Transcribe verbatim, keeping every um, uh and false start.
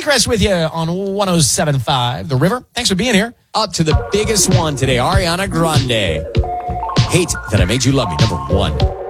Seacrest with you on one oh seven point five The River. Thanks for being here. Up to the biggest one today, Ariana Grande. Hate That I Made You Love Me, number one.